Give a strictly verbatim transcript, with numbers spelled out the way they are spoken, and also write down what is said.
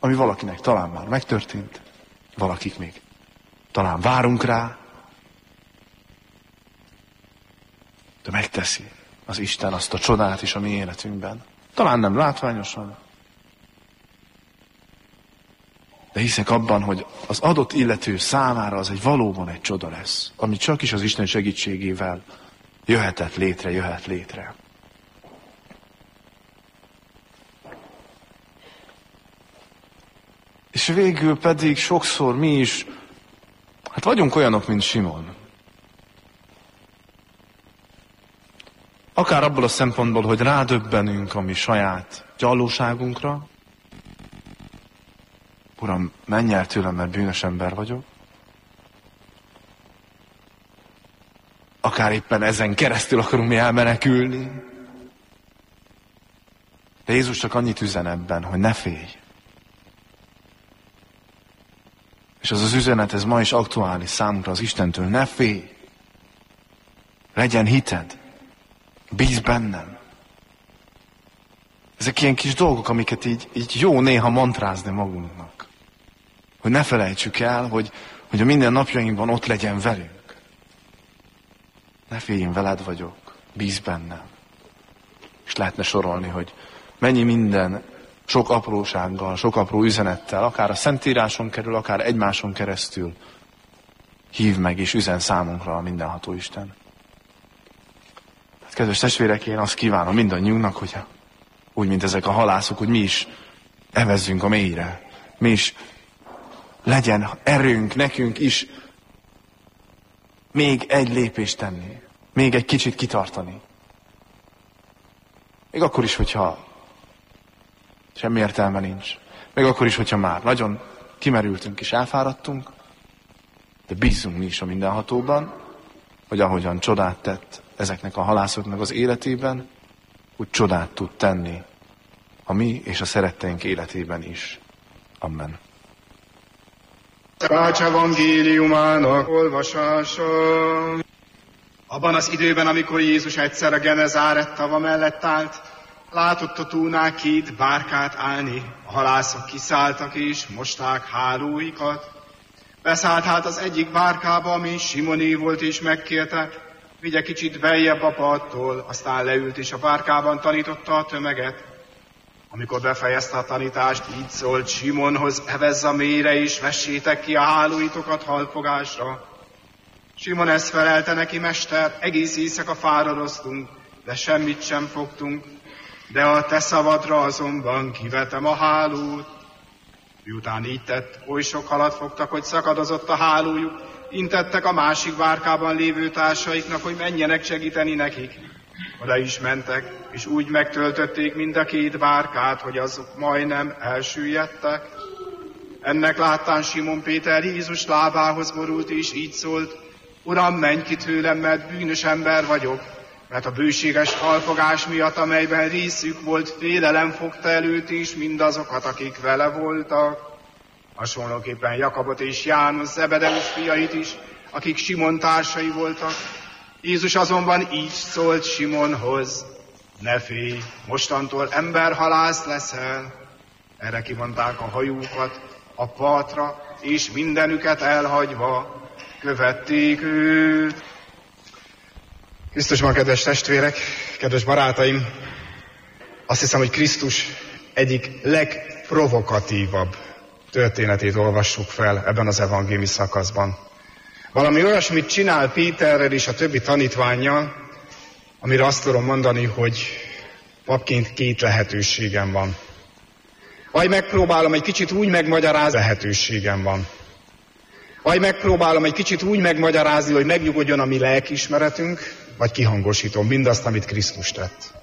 ami valakinek talán már megtörtént, valakik még talán várunk rá, de megteszi az Isten azt a csodát is a mi életünkben. Talán nem látványosan, de hiszek abban, hogy az adott illető számára az egy valóban egy csoda lesz, ami csak is az Isten segítségével jöhetett létre, jöhet létre. És végül pedig sokszor mi is, hát vagyunk olyanok, mint Simon. Akár abból a szempontból, hogy rádöbbenünk a mi saját gyallóságunkra. Uram, menj el tőlem, mert bűnös ember vagyok. Akár éppen ezen keresztül akarunk mi elmenekülni. De Jézus csak annyit üzen ebben, hogy ne félj. És az az üzenet, ez ma is aktuális számunkra az Istentől. Ne félj! Legyen hited! Bízz bennem! Ezek ilyen kis dolgok, amiket így, így jó néha mantrázni magunknak. Hogy ne felejtsük el, hogy, hogy a minden napjainkban ott legyen velünk. Ne félj, én veled vagyok. Bízz bennem! És lehetne sorolni, hogy mennyi minden sok aprósággal, sok apró üzenettel, akár a Szentíráson kerül, akár egymáson keresztül hív meg és üzen számunkra a mindenható Isten. Hát, kedves testvérek, én azt kívánom mindannyiunknak, hogy úgy, mint ezek a halászok, hogy mi is evezzünk a mélyre. Mi is legyen erőnk nekünk is még egy lépést tenni. Még egy kicsit kitartani. Még akkor is, hogyha semmi értelme nincs. Még akkor is, hogyha már nagyon kimerültünk és elfáradtunk, de bízzunk mi is a mindenhatóban, hogy ahogyan csodát tett ezeknek a halászoknak az életében, úgy csodát tud tenni a mi és a szeretteink életében is. Amen. Bács evangéliumának olvasása. Abban az időben, amikor Jézus egyszer a Genezáret tava mellett állt, látott a tónál két bárkát állni, a halászok kiszálltak és mosták hálóikat. Beszállt hát az egyik bárkába, ami Simoné volt, és megkérte, vigye kicsit beljebb a parttól, aztán leült és a bárkában tanította a tömeget. Amikor befejezte a tanítást, így szólt Simonhoz, evezz a mélyre és vessétek ki a hálóitokat halfogásra. Simon ezt felelte neki, mester, egész éjszaka fáradoztunk, de semmit sem fogtunk, de a te szavadra azonban kivetem a hálót. Miután így tett, oly sok halat fogtak, hogy szakadozott a hálójuk, intettek a másik bárkában lévő társaiknak, hogy menjenek segíteni nekik. Oda is mentek, és úgy megtöltötték mind a két bárkát, hogy azok majdnem elsüllyedtek. Ennek láttán Simon Péter Jézus lábához borult, és így szólt, Uram, menj ki tőlem, mert bűnös ember vagyok, mert a bőséges halfogás miatt, amelyben részük volt, félelem fogta előtt is mindazokat, akik vele voltak. Hasonlóképpen Jakabot és János, Zebedeusz fiait is, akik Simon társai voltak. Jézus azonban így szólt Simonhoz, ne félj, mostantól emberhalász leszel. Erre kivonták a hajókat a partra, és mindenüket elhagyva követték őt. Krisztusban, kedves testvérek, kedves barátaim, azt hiszem, hogy Krisztus egyik legprovokatívabb történetét olvassuk fel ebben az evangéliumi szakaszban. Valami olyasmit csinál Péterrel és a többi tanítvánnyal, amire azt tudom mondani, hogy papként két lehetőségem van. Vagy megpróbálom egy kicsit úgy megmagyarázni, lehetőségem van. Vagy megpróbálom egy kicsit úgy megmagyarázni, hogy megnyugodjon a mi lelkiismeretünk, vagy kihangosítom mindazt, amit Krisztus tett.